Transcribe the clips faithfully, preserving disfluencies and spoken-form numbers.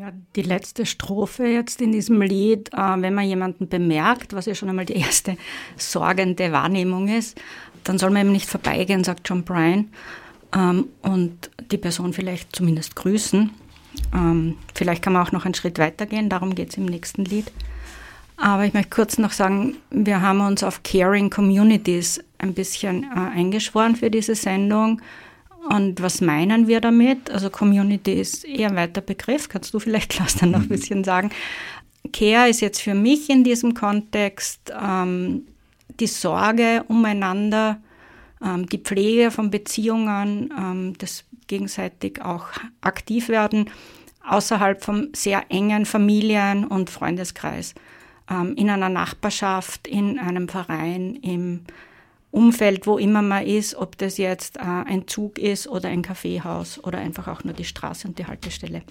Ja, die letzte Strophe jetzt in diesem Lied, äh, wenn man jemanden bemerkt, was ja schon einmal die erste sorgende Wahrnehmung ist, dann soll man eben nicht vorbeigehen, sagt John Prine, ähm, und die Person vielleicht zumindest grüßen. Ähm, vielleicht kann man auch noch einen Schritt weitergehen, darum geht es im nächsten Lied. Aber ich möchte kurz noch sagen, wir haben uns auf Caring Communities ein bisschen äh, eingeschworen für diese Sendung. Und was meinen wir damit? Also Community ist eher ein weiter Begriff. Kannst du vielleicht, Klaus, dann noch ein bisschen sagen? Care ist jetzt für mich in diesem Kontext ähm, die Sorge umeinander, ähm, die Pflege von Beziehungen, ähm, das gegenseitig auch aktiv werden, außerhalb vom sehr engen Familien- und Freundeskreis, ähm, in einer Nachbarschaft, in einem Verein, im Umfeld, wo immer man ist, ob das jetzt äh, ein Zug ist oder ein Kaffeehaus oder einfach auch nur die Straße und die Haltestelle.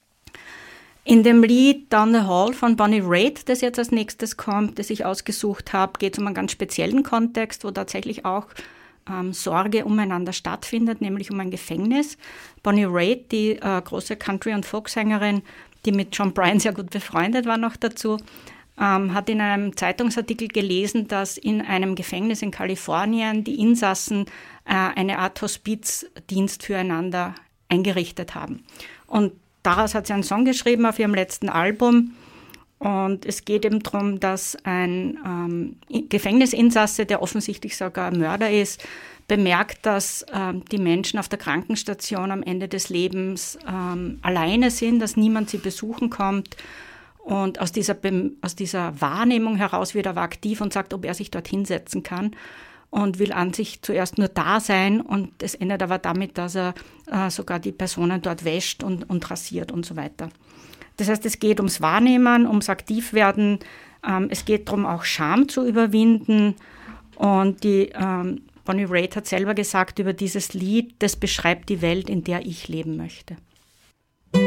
In dem Lied Down the Hall von Bonnie Raitt, das jetzt als nächstes kommt, das ich ausgesucht habe, geht es um einen ganz speziellen Kontext, wo tatsächlich auch ähm, Sorge umeinander stattfindet, nämlich um ein Gefängnis. Bonnie Raitt, die äh, große Country- und Folksängerin, die mit John Prine sehr gut befreundet war noch dazu, Ähm, hat in einem Zeitungsartikel gelesen, dass in einem Gefängnis in Kalifornien die Insassen äh, eine Art Hospizdienst füreinander eingerichtet haben. Und daraus hat sie einen Song geschrieben auf ihrem letzten Album. Und es geht eben darum, dass ein ähm, Gefängnisinsasse, der offensichtlich sogar ein Mörder ist, bemerkt, dass ähm, die Menschen auf der Krankenstation am Ende des Lebens ähm, alleine sind, dass niemand sie besuchen kommt. Und aus dieser, aus dieser Wahrnehmung heraus wird er aber aktiv und sagt, ob er sich dort hinsetzen kann und will an sich zuerst nur da sein. Und es endet aber damit, dass er äh, sogar die Personen dort wäscht und, und rasiert und so weiter. Das heißt, es geht ums Wahrnehmen, ums Aktivwerden. Ähm, es geht darum, auch Scham zu überwinden. Und die ähm, Bonnie Raitt hat selber gesagt über dieses Lied, das beschreibt die Welt, in der ich leben möchte.